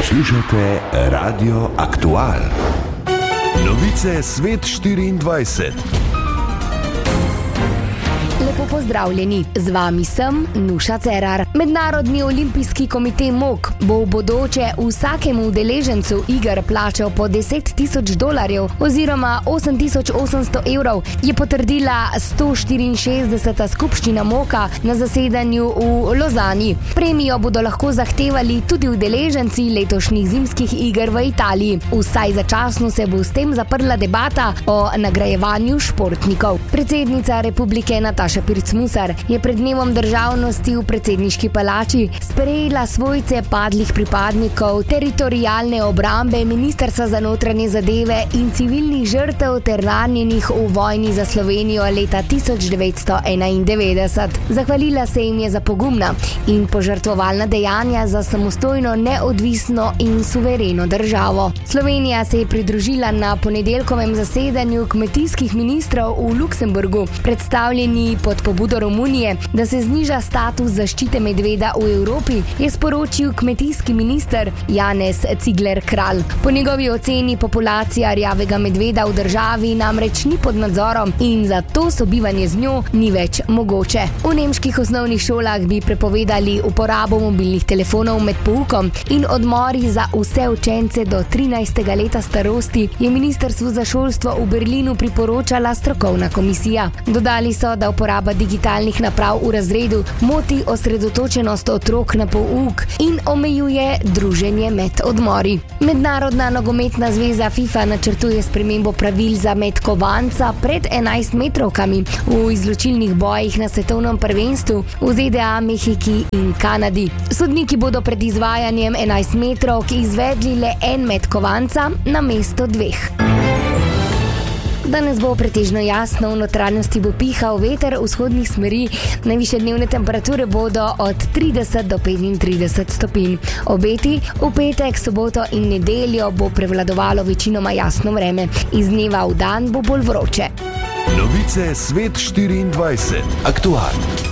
Poslušate Radio Aktual. Novice Svet 24. Lepo pozdravljeni, z vami sem Nuša Cerar. Mednarodni olimpijski komitej MOK bo v bodoče vsakemu udeležencu iger plačal po $10,000 oziroma 8,800 €, je potrdila 164. skupščina MOK-a na zasedanju v Lozani. Premijo bodo lahko zahtevali tudi udeleženci letošnjih zimskih iger v Italiji. Vsaj začasno se bo s tem zaprla debata o nagrajevanju športnikov. Predsednica republike Nataša Pirc-Musar je pred dnevom državnosti v predsedniški palači sprejela svojce padlih pripadnikov teritorialne obrambe, Ministrstva za notranje zadeve in civilnih žrtev ter ranjenih v vojni za Slovenijo leta 1991. Zahvalila se jim je za pogumna in požrtvovalna dejanja za samostojno, neodvisno in suvereno državo. Slovenija se je pridružila na ponedeljkovem zasedanju kmetijskih ministrov v Luksemburgu, predstavljeni pod pobudo Romunije, da se zniža status zaščite medveda v Evropi, je sporočil kmetijski minister Janez Cigler Kralj. Po njegovi oceni populacija rjavega medveda v državi namreč ni pod nadzorom in zato sobivanje z njo ni več mogoče. V nemških osnovnih šolah bi prepovedali uporabo mobilnih telefonov med poukom in odmori za vse učence do 13. leta starosti, je Ministrstvu za šolstvo v Berlinu priporočala strokovna komisija. Dodali so, da uporaba digitalnih naprav v razredu moti osredotočenost otrok na pouk in omejuje druženje med odmori. Mednarodna nogometna zveza FIFA načrtuje spremembo pravil za met kovanca pred 11-metrovkami v izločilnih bojih na svetovnem prvenstvu v ZDA, Mehiki in Kanadi. Sodniki bodo pred izvajanjem 11-metrovk izvedli le en met kovanca namesto dveh. Danes bo pretežno jasno, v notranjosti bo pihal veter vzhodnih smeri, najvišje dnevne temperature bodo od 30 do 35 stopinj. Obeti v petek, soboto in nedeljo bo prevladovalo večinoma jasno vreme. Iz dneva v dan bo bolj vroče. Novice Svet 24. Aktual.